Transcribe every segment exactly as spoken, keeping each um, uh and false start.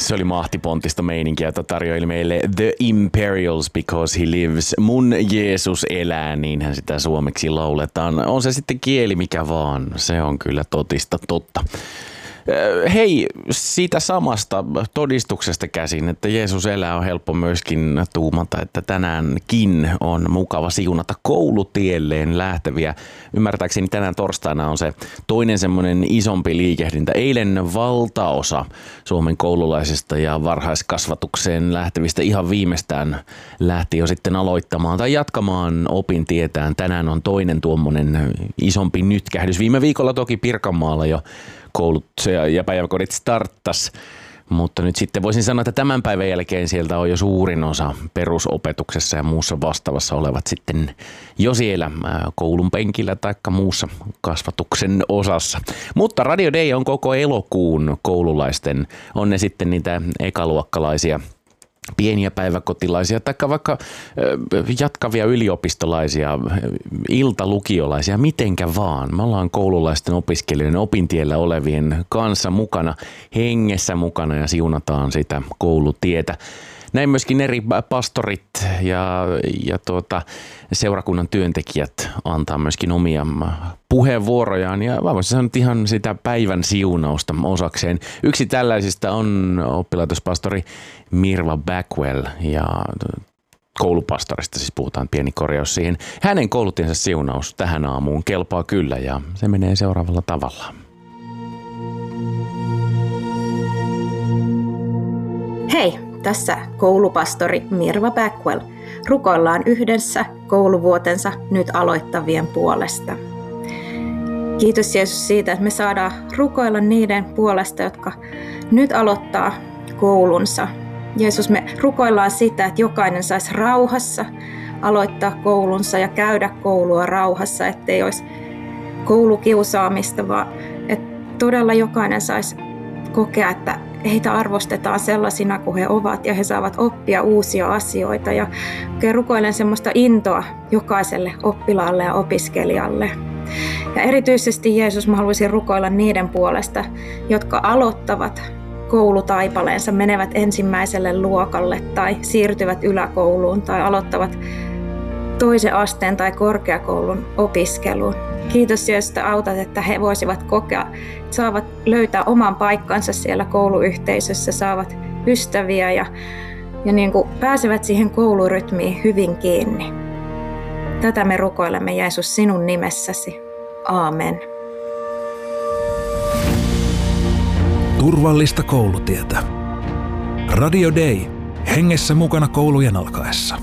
Se oli mahtipontista meininkiä, jota tarjoili meille The Imperials Because He Lives. Mun Jeesus elää, niinhän sitä suomeksi lauletaan. On se sitten kieli mikä vaan, se on kyllä totista totta. Hei, siitä samasta todistuksesta käsin, että Jeesus elää, on helppo myöskin tuumata, että tänäänkin on mukava siunata koulutielleen lähteviä. Ymmärtääkseni tänään torstaina on se toinen semmoinen isompi liikehdintä. Eilen valtaosa Suomen koululaisista ja varhaiskasvatukseen lähtevistä ihan viimeistään lähti jo sitten aloittamaan tai jatkamaan opintietään. Tänään on toinen tuommoinen isompi nytkähdys. Viime viikolla toki Pirkanmaalla jo koulut ja päiväkodit starttas, mutta nyt sitten voisin sanoa, että tämän päivän jälkeen sieltä on jo suurin osa perusopetuksessa ja muussa vastaavassa olevat sitten jo siellä koulun penkillä tai muussa kasvatuksen osassa. Mutta Radio Day on koko elokuun koululaisten, on ne sitten niitä ekaluokkalaisia, pieniä päiväkotilaisia tai vaikka jatkavia yliopistolaisia, iltalukiolaisia, mitenkä vaan. Me ollaan koululaisten opiskelijoiden opintiellä olevien kanssa mukana, hengessä mukana ja siunataan sitä koulutietä. Näin myöskin eri pastorit ja, ja tuota, seurakunnan työntekijät antaa myöskin omia puheenvuorojaan ja mä voisin sanoa ihan sitä päivän siunausta osakseen. Yksi tällaisista on oppilaitospastori Mirva Backwell ja koulupastorista, siis puhutaan pieni korjaus siihen. Hänen koulutiensä siunaus tähän aamuun kelpaa kyllä ja se menee seuraavalla tavalla. Hei! Tässä koulupastori Mirva Backwell. Rukoillaan yhdessä kouluvuotensa nyt aloittavien puolesta. Kiitos Jeesus siitä, että me saadaan rukoilla niiden puolesta, jotka nyt aloittaa koulunsa. Jeesus, me rukoillaan sitä, että jokainen saisi rauhassa aloittaa koulunsa ja käydä koulua rauhassa, ettei olisi koulukiusaamista, vaan että todella jokainen saisi kokea, että heitä arvostetaan sellaisina kuin he ovat ja he saavat oppia uusia asioita. Ja rukoilen semmoista intoa jokaiselle oppilaalle ja opiskelijalle. Ja erityisesti Jeesus, mä haluaisin rukoilla niiden puolesta, jotka aloittavat koulutaipaleensa, menevät ensimmäiselle luokalle tai siirtyvät yläkouluun tai aloittavat toisen asteen tai korkeakoulun opiskeluun. Kiitos Jeesus, että autat, että he voisivat kokea, saavat löytää oman paikkansa siellä kouluyhteisössä, saavat ystäviä ja, ja niin kuin pääsevät siihen koulurytmiin hyvin kiinni. Tätä me rukoilemme Jeesus sinun nimessäsi. Aamen. Turvallista koulutietä. Radio Day. Hengessä mukana koulujen alkaessa.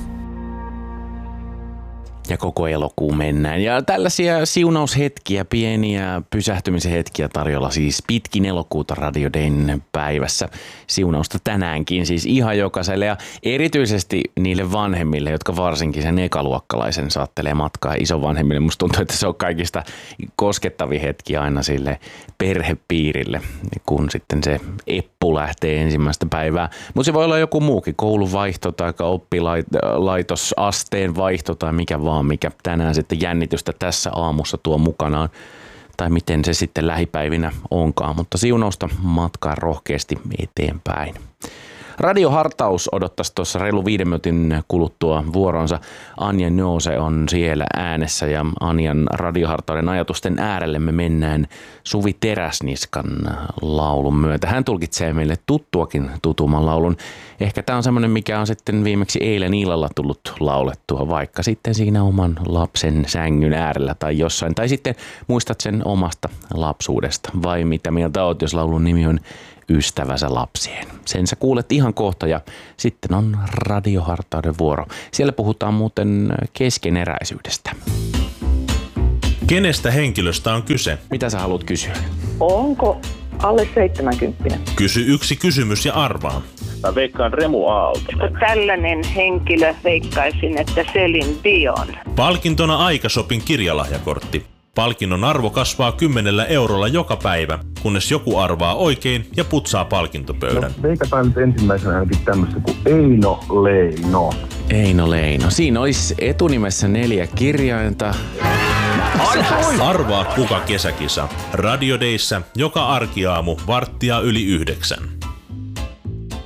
Ja koko elokuu mennään. Ja tällaisia siunaushetkiä, pieniä pysähtymisen hetkiä tarjolla siis pitkin elokuuta Radio Dayn päivässä. Siunausta tänäänkin siis ihan jokaiselle ja erityisesti niille vanhemmille, jotka varsinkin sen ekaluokkalaisen saattelee matkaa isovanhemmille. Musta tuntuu, että se on kaikista koskettavin hetki aina sille perhepiirille, kun sitten se eppu lähtee ensimmäistä päivää. Mutta se voi olla joku muukin, kouluvaihto tai oppilaitosasteen vaihto tai mikä vaan, mikä tänään sitten jännitystä tässä aamussa tuo mukanaan, tai miten se sitten lähipäivinä onkaan, mutta siunausta matkaa rohkeasti eteenpäin. Radiohartaus odottaisi tuossa reilu viiden minuutin kuluttua vuoronsa. Anja Noose on siellä äänessä ja Anjan radiohartauden ajatusten äärelle me mennään Suvi Teräsniskan laulun myötä. Hän tulkitsee meille tuttuakin tutumman laulun. Ehkä tämä on semmoinen, mikä on sitten viimeksi eilen illalla tullut laulettua, vaikka sitten siinä oman lapsen sängyn äärellä tai jossain. Tai sitten muistat sen omasta lapsuudesta, vai mitä mieltä oot, jos laulun nimi on Ystävänsä lapsien. Sen sä kuulet ihan kohta ja sitten on radiohartauden vuoro. Siellä puhutaan muuten keskeneräisyydestä. Kenestä henkilöstä on kyse? Mitä sä haluat kysyä? Onko alle seitsemänkymmentä? Kysy yksi kysymys ja arvaa. Mä veikkaan Remu Aaltonen. Tällainen henkilö veikkaisin, että Celine Dion. Palkintona Aikasopin kirjalahjakortti. Palkinnon arvo kasvaa kymmenellä eurolla joka päivä, kunnes joku arvaa oikein ja putsaa palkintopöydän. No, veikataan nyt ensimmäisenä ainakin tämmöistä kuin Eino Leino. Eino Leino. Siinä olisi etunimessä neljä kirjainta. Arvaa kuka kesäkisa. Radio Dayssä joka arkiaamu varttia yli yhdeksän.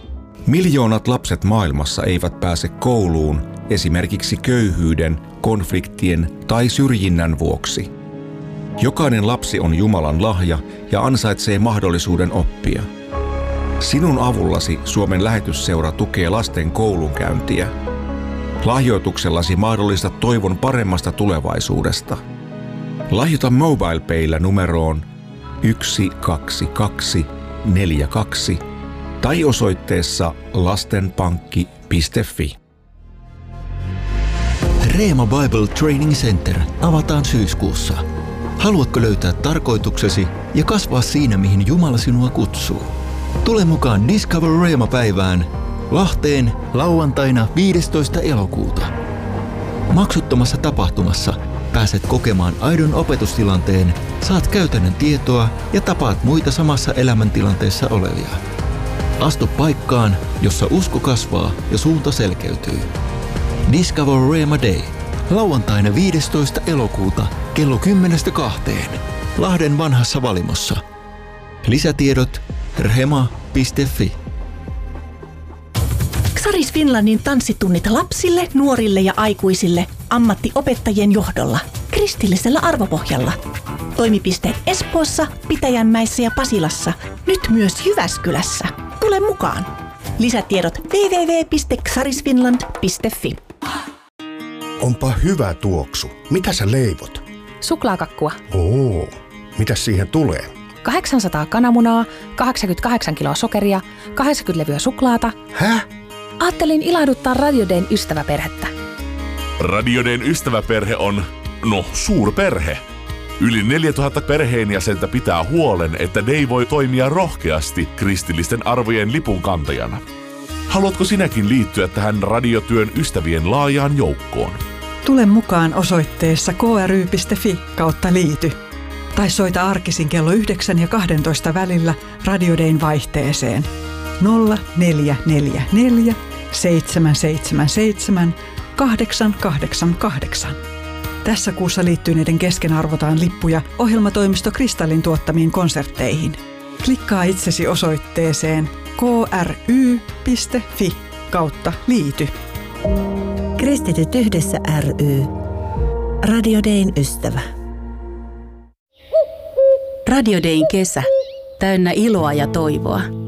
Miljoonat lapset maailmassa eivät pääse kouluun esimerkiksi köyhyyden, konfliktien tai syrjinnän vuoksi. Jokainen lapsi on Jumalan lahja ja ansaitsee mahdollisuuden oppia. Sinun avullasi Suomen lähetysseura tukee lasten koulunkäyntiä. Lahjoituksellasi mahdollistat toivon paremmasta tulevaisuudesta. Lahjoita MobilePaylla numeroon yksi kaksi kaksi neljä kaksi tai osoitteessa lastenpankki piste fi. Reema Bible Training Center avataan syyskuussa. Haluatko löytää tarkoituksesi ja kasvaa siinä, mihin Jumala sinua kutsuu? Tule mukaan Discover Reema-päivään Lahteen lauantaina viidestoista elokuuta. Maksuttomassa tapahtumassa pääset kokemaan aidon opetustilanteen, saat käytännön tietoa ja tapaat muita samassa elämäntilanteessa olevia. Astu paikkaan, jossa usko kasvaa ja suunta selkeytyy. Discover Reema Day. Lauantaina viidestoista elokuuta kello kymmenestä kahteen. Lahden vanhassa Valimossa. Lisätiedot rhema piste fi. Xaris Finlandin tanssitunnit lapsille, nuorille ja aikuisille ammattiopettajien johdolla. Kristillisellä arvopohjalla. Toimipisteet Espoossa, Pitäjänmäessä ja Pasilassa. Nyt myös Jyväskylässä. Tule mukaan. Lisätiedot double-u double-u double-u piste xarisfinland piste fi. Onpa hyvä tuoksu. Mitä sä leivot? Suklaakakkua. Oo, mitäs siihen tulee? kahdeksansataa kananmunaa, kahdeksankymmentäkahdeksan kiloa sokeria, kahdeksankymmentä levyä suklaata. Häh? Ajattelin ilahduttaa Radio Dayn ystäväperhettä. Radio Dayn ystäväperhe on, no, suurperhe. Yli neljätuhatta perheenjäsentä pitää huolen, että Day voi toimia rohkeasti kristillisten arvojen lipunkantajana. Haluatko sinäkin liittyä tähän radiotyön ystävien laajaan joukkoon? Tule mukaan osoitteessa k r y piste f i kautta liity. Tai soita arkisin kello yhdeksän ja kahdentoista välillä Radio Dayn vaihteeseen nolla neljä neljä neljä seitsemän seitsemän seitsemän kahdeksan kahdeksan kahdeksan. Tässä kuussa liittyneiden kesken arvotaan lippuja ohjelmatoimisto Kristallin tuottamiin konsertteihin. Klikkaa itsesi osoitteeseen k r y piste f i kautta liity. Kristityt yhdessä ry. Radio Dayn ystävä. Radio Dayn kesä. Täynnä iloa ja toivoa.